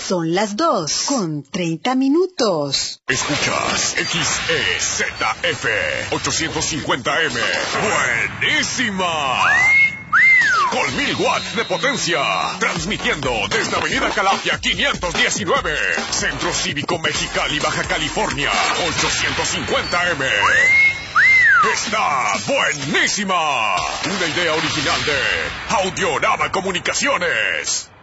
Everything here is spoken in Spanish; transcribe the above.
Son las 2:30. Escuchas XEZF 850M. ¡Buenísima! Con 1000 watts de potencia. Transmitiendo desde Avenida Calafia 519. Centro Cívico Mexicali, Baja California. 850M. ¡Está buenísima! Una idea original de Audiorama Comunicaciones.